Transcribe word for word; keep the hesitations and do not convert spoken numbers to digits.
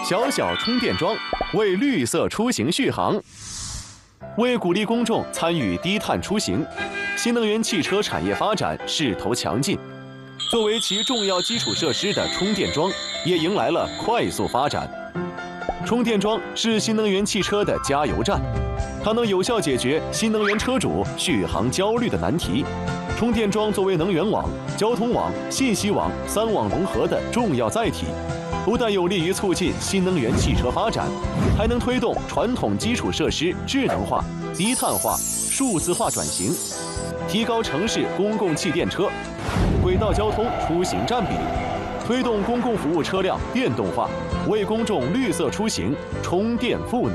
小小充电桩为绿色出行续航。为鼓励公众参与低碳出行，新能源汽车产业发展势头强劲。作为其重要基础设施的充电桩，也迎来了快速发展。充电桩是新能源汽车的加油站，它能有效解决新能源车主续航焦虑的难题。充电桩作为能源网、交通网、信息网三网融合的重要载体，不但有利于促进新能源汽车发展，还能推动传统基础设施智能化、低碳化、数字化转型，提高城市公共汽电车、轨道交通出行占比，推动公共服务车辆电动化，为公众绿色出行充电赋能。